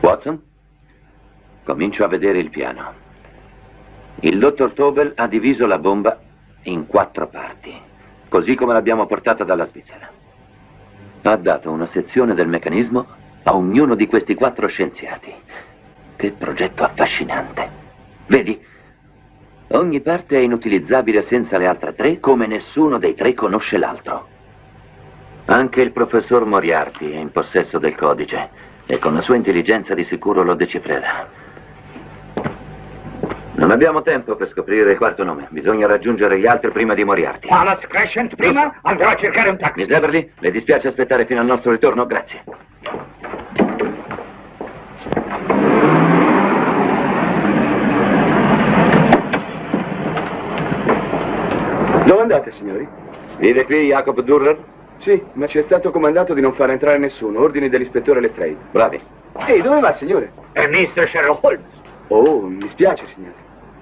Watson, comincio a vedere il piano. Il dottor Tobel ha diviso la bomba in 4 parti, così come l'abbiamo portata dalla Svizzera. Ha dato una sezione del meccanismo a ognuno di questi 4 scienziati. Che progetto affascinante. Vedi, ogni parte è inutilizzabile senza le altre 3, come nessuno dei 3 conosce l'altro. Anche il professor Moriarty è in possesso del codice e con la sua intelligenza di sicuro lo decifrerà. Non abbiamo tempo per scoprire il 4º nome. Bisogna raggiungere gli altri prima di Moriarty. Thomas Crescent prima? Andrò a cercare un taxi. Miss Everly, le dispiace aspettare fino al nostro ritorno? Grazie. Dove andate, signori? Vive qui Jacob Durrer? Sì, ma ci è stato comandato di non far entrare nessuno. Ordini dell'ispettore Lestrade. Bravi. Ehi, dove va, signore? È Mr. Sherlock Holmes. Oh, mi spiace, signore.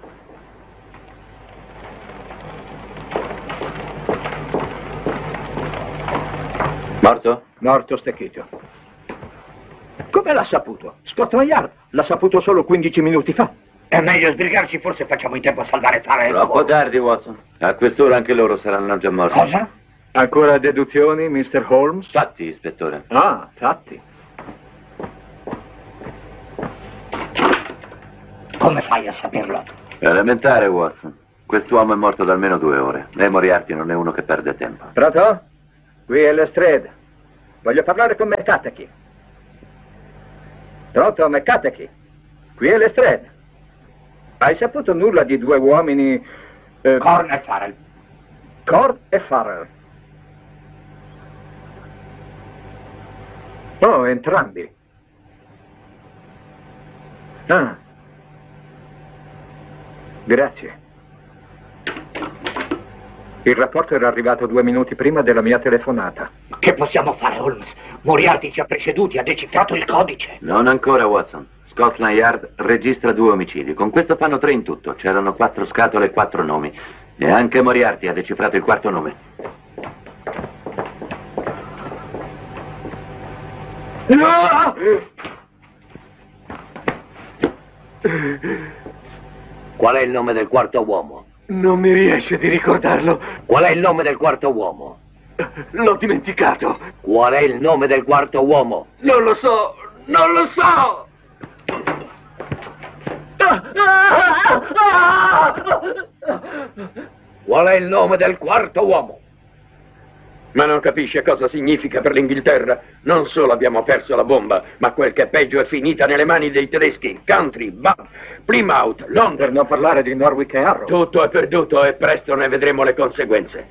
Morto? Morto stecchito. Come l'ha saputo? Scotland Yard l'ha saputo solo 15 minuti fa. È meglio sbrigarci, forse facciamo in tempo a salvare tale... Troppo tardi, Watson. A quest'ora anche loro saranno già morti. Cosa? Ancora deduzioni, Mr. Holmes? Fatti, ispettore. Ah, fatti. Come fai a saperlo? Elementare, Watson. Quest'uomo è morto da almeno 2 ore. E Moriarty non è uno che perde tempo. Pronto? Qui è Lestrade. Voglio parlare con McCarthy. Pronto, McCarthy? Qui è Lestrade. Hai saputo nulla di 2 uomini... Corn e Farrell. Corn e Farrell. Oh, entrambi. Ah. Grazie. Il rapporto era arrivato 2 minuti prima della mia telefonata. Che possiamo fare, Holmes? Moriarty ci ha preceduti, ha decifrato il codice. Non ancora, Watson. Scotland Yard registra 2 omicidi. Con questo fanno 3 in tutto. C'erano 4 scatole e 4 nomi. E anche Moriarty ha decifrato il 4º nome. No! Qual è il nome del 4º uomo? Non mi riesce di ricordarlo. Qual è il nome del 4º uomo? L'ho dimenticato. Qual è il nome del 4º uomo? Non lo so. Non lo so. Qual è il nome del 4º uomo? Ma non capisce cosa significa per l'Inghilterra? Non solo abbiamo perso la bomba, ma quel che è peggio è finita nelle mani dei tedeschi. Country, Bath, Plymouth, Londra. Per non parlare di Norwich e Harrow. Tutto è perduto e presto ne vedremo le conseguenze.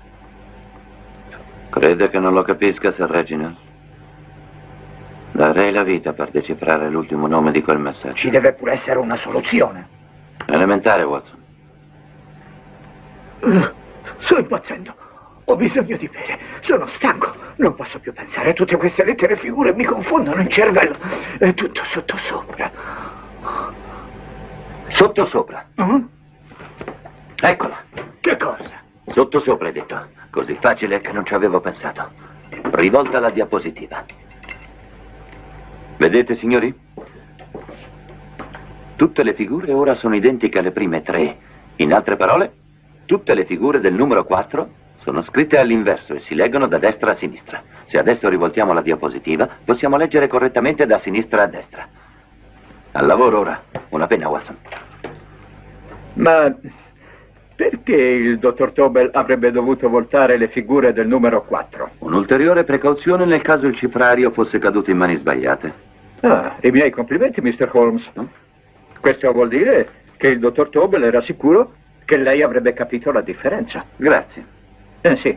Crede che non lo capisca, Sir Reginald? Darei la vita per decifrare l'ultimo nome di quel messaggio. Ci deve pure essere una soluzione. Elementare, Watson. Sto impazzendo. Ho bisogno di bere. Sono stanco. Non posso più pensare a tutte queste lettere e figure. Mi confondono il cervello. È tutto sottosopra. Sottosopra? Eccola. Che cosa? Sottosopra, hai detto. Così facile che non ci avevo pensato. Rivolta la diapositiva. Vedete, signori? Tutte le figure ora sono identiche alle prime 3. In altre parole, tutte le figure del numero 4 sono scritte all'inverso e si leggono da destra a sinistra. Se adesso rivoltiamo la diapositiva, possiamo leggere correttamente da sinistra a destra. Al lavoro ora. Una penna, Watson. Ma perché il dottor Tobel avrebbe dovuto voltare le figure del numero 4? Un'ulteriore precauzione nel caso il cifrario fosse caduto in mani sbagliate. Ah, i miei complimenti, Mr. Holmes. Questo vuol dire che il dottor Tobel era sicuro che lei avrebbe capito la differenza. Grazie. Sì.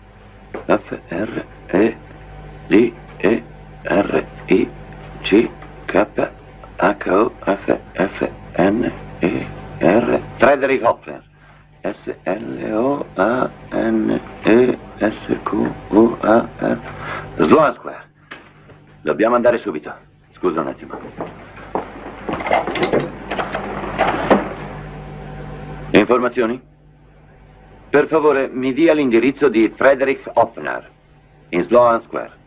F-R-E-L-I-C-K-H-O-F-F-N-E-R. Frederick Hoffner. S-L-O-A-N-E-S-Q-U-A-R. Sloan Square. Dobbiamo andare subito. Scusa un attimo. Informazioni? Per favore, mi dia l'indirizzo di Frederick Hoffner, in Sloan Square.